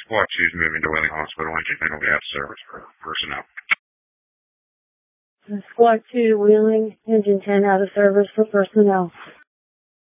Squad 2 is moving to Wheeling Hospital. Engine bin will be out of service for personnel. Squad 2 Wheeling, engine 10 out of service for personnel.